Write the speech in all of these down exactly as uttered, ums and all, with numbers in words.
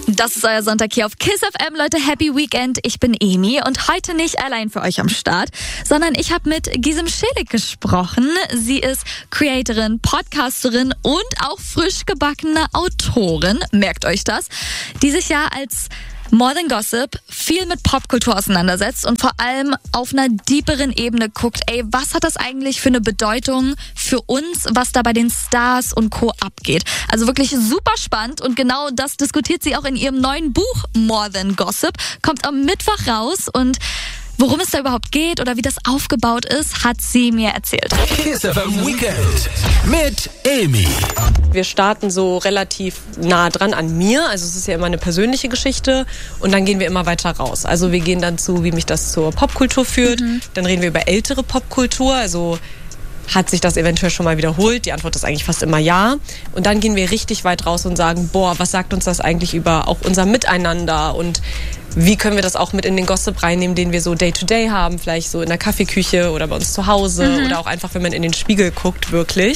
Das ist euer Sonntag hier auf Kiss F M. Leute, Happy Weekend. Ich bin Emi und heute nicht allein für euch am Start, sondern ich habe mit Gisem Schillig gesprochen. Sie ist Creatorin, Podcasterin und auch frisch gebackene Autorin, merkt euch das, die sich ja als More Than Gossip viel mit Popkultur auseinandersetzt und vor allem auf einer deeperen Ebene guckt, ey, was hat das eigentlich für eine Bedeutung für uns, was da bei den Stars und Co. abgeht. Also wirklich super spannend und genau das diskutiert sie auch in ihrem neuen Buch More Than Gossip. Kommt am Mittwoch raus und worum es da überhaupt geht oder wie das aufgebaut ist, hat sie mir erzählt. Kiss F M Weekend mit Emi. Wir starten so relativ nah dran an mir, also es ist ja immer eine persönliche Geschichte und dann gehen wir immer weiter raus. Also wir gehen dann zu, wie mich das zur Popkultur führt, mhm. Dann reden wir über ältere Popkultur, also hat sich das eventuell schon mal wiederholt? Die Antwort ist eigentlich fast immer ja. Und dann gehen wir richtig weit raus und sagen, boah, was sagt uns das eigentlich über auch unser Miteinander und wie können wir das auch mit in den Gossip reinnehmen, den wir so Day-to-Day haben, vielleicht so in der Kaffeeküche oder bei uns zu Hause mhm. oder auch einfach, wenn man in den Spiegel guckt, wirklich.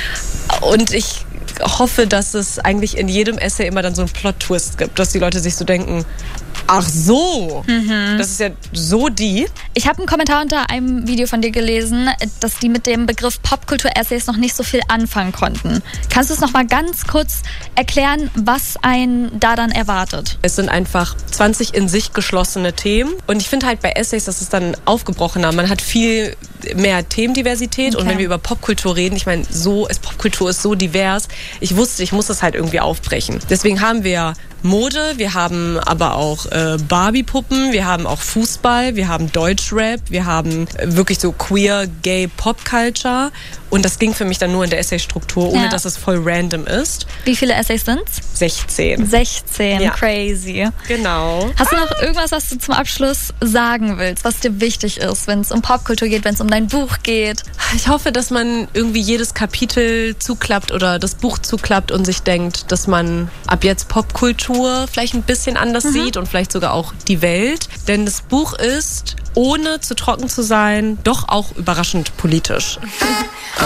Und ich hoffe, dass es eigentlich in jedem Essay immer dann so einen Plot-Twist gibt, dass die Leute sich so denken, ach so, mhm. das ist ja so deep. Ich habe einen Kommentar unter einem Video von dir gelesen, dass die mit dem Begriff Popkultur-Essays noch nicht so viel anfangen konnten. Kannst du es noch mal ganz kurz erklären, was einen da dann erwartet? Es sind einfach zwanzig in sich geschlossene Themen und ich finde halt bei Essays, dass es dann aufgebrochener. Man hat viel mehr Themendiversität okay. Und wenn wir über Popkultur reden, ich meine, so ist Popkultur ist so divers. Ich wusste, ich muss das halt irgendwie aufbrechen. Deswegen haben wir Mode, wir haben aber auch äh, Barbie-Puppen, wir haben auch Fußball, wir haben Deutschrap, wir haben äh, wirklich so queer, gay Pop-Culture und das ging für mich dann nur in der Essay-Struktur, ohne ja. dass es voll random ist. Wie viele Essays sind's? sechzehn. sechzehn, ja. Crazy. Genau. Hast du noch irgendwas, was du zum Abschluss sagen willst, was dir wichtig ist, wenn es um Popkultur geht, wenn es um dein Buch geht? Ich hoffe, dass man irgendwie jedes Kapitel zuklappt oder das Buch zuklappt und sich denkt, dass man ab jetzt Popkultur vielleicht ein bisschen anders mhm. sieht und vielleicht sogar auch die Welt. Denn das Buch ist, ohne zu trocken zu sein, doch auch überraschend politisch.